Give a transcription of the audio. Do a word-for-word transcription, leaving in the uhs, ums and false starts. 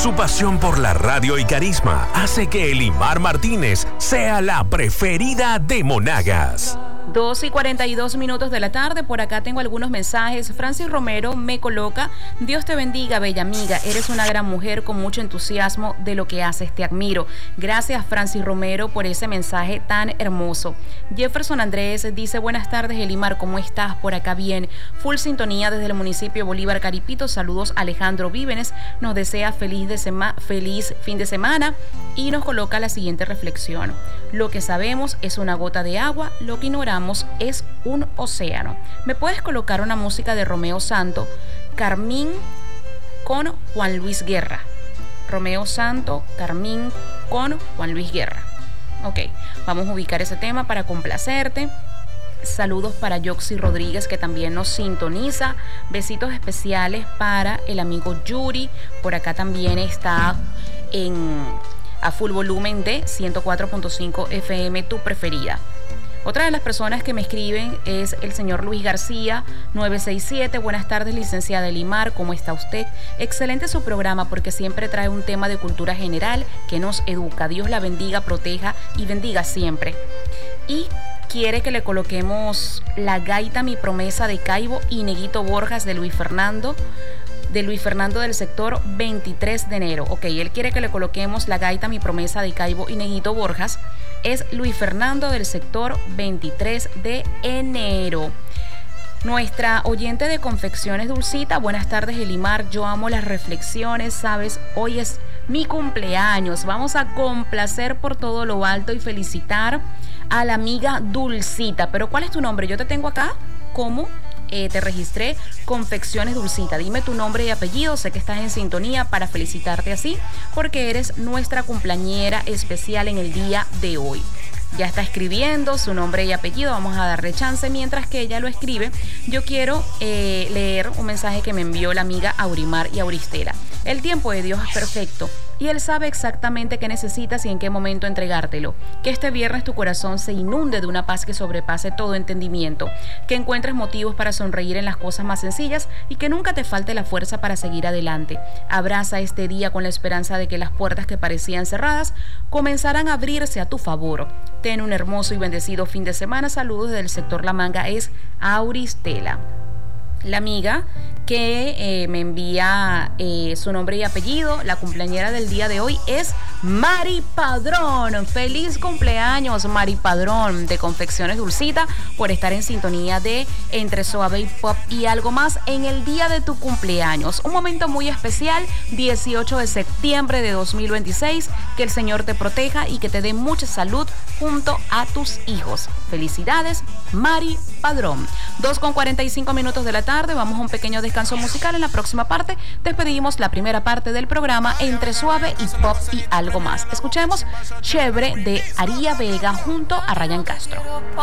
Su pasión por la radio y carisma hace que Elimar Martínez sea la preferida de Monagas. dos y cuarenta y dos minutos de la tarde, por acá tengo algunos mensajes. Francis Romero me coloca: Dios te bendiga, bella amiga, eres una gran mujer con mucho entusiasmo de lo que haces, te admiro. Gracias, Francis Romero, por ese mensaje tan hermoso. Jefferson Andrés dice: buenas tardes, Elimar, ¿cómo estás? Por acá bien, full sintonía desde el municipio Bolívar Caripito. Saludos, Alejandro Vívenes, nos desea feliz, de sema- feliz fin de semana y nos coloca la siguiente reflexión: lo que sabemos es una gota de agua, lo que ignoramos es un océano. ¿Me puedes colocar una música de Romeo Santo, Carmín con Juan Luis Guerra? Romeo Santo, Carmín con Juan Luis Guerra. Ok, vamos a ubicar ese tema para complacerte. Saludos para Yoxi Rodríguez, que también nos sintoniza. Besitos especiales para el amigo Yuri. Por acá también está en a full volumen de ciento cuatro punto cinco F M, tu preferida. Otra de las personas que me escriben es el señor Luis García, nueve seis siete. Buenas tardes, licenciada Elimar, ¿cómo está usted? Excelente su programa, porque siempre trae un tema de cultura general que nos educa. Dios la bendiga, proteja y bendiga siempre. Y quiere que le coloquemos la gaita Mi Promesa de Caibo y Neguito Borjas de Luis Fernando. de Luis Fernando del sector veintitrés de enero. Ok, él quiere que le coloquemos la gaita Mi Promesa de Caibo y Neguito Borjas. Es Luis Fernando del sector veintitrés de enero. Nuestra oyente de Confecciones Dulcita: buenas tardes, Elimar, yo amo las reflexiones, sabes, hoy es mi cumpleaños, vamos a complacer por todo lo alto y felicitar a la amiga Dulcita. Pero ¿cuál es tu nombre? Yo te tengo acá como... Eh, te registré Confecciones Dulcita. Dime tu nombre y apellido, sé que estás en sintonía para felicitarte así, porque eres nuestra cumpleañera especial en el día de hoy. Ya está escribiendo su nombre y apellido, vamos a darle chance mientras que ella lo escribe. Yo quiero eh, leer un mensaje que me envió la amiga Aurimar y Auristela. El tiempo de Dios es perfecto y Él sabe exactamente qué necesitas y en qué momento entregártelo. Que este viernes tu corazón se inunde de una paz que sobrepase todo entendimiento, que encuentres motivos para sonreír en las cosas más sencillas y que nunca te falte la fuerza para seguir adelante. Abraza este día con la esperanza de que las puertas que parecían cerradas comenzarán a abrirse a tu favor. Ten un hermoso y bendecido fin de semana. Saludos desde el sector La Manga, es Auristela. La amiga que eh, me envía eh, su nombre y apellido, la cumpleañera del día de hoy, es Mari Padrón. Feliz cumpleaños, Mari Padrón, de Confecciones Dulcita, por estar en sintonía de Entre Suave y Pop y Algo Más en el día de tu cumpleaños. Un momento muy especial, dieciocho de septiembre de dos mil veintiséis. Que el Señor te proteja y que te dé mucha salud junto a tus hijos. Felicidades, Mari Padrón. dos con cuarenta y cinco minutos de la tarde, vamos a un pequeño descanso musical. En la próxima parte despedimos la primera parte del programa Entre Suave y Pop y Algo Más. Escuchemos Chévere de Aría Vega junto a Ryan Castro.